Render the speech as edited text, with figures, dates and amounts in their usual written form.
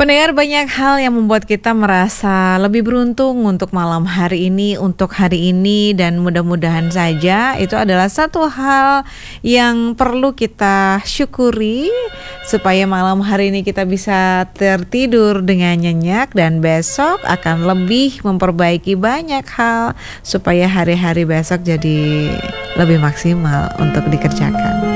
Pendengar, banyak hal yang membuat kita merasa lebih beruntung untuk malam hari ini, untuk hari ini, dan mudah-mudahan saja itu adalah satu hal yang perlu kita syukuri supaya malam hari ini kita bisa tertidur dengan nyenyak dan besok akan lebih memperbaiki banyak hal supaya hari-hari besok jadi lebih maksimal untuk dikerjakan.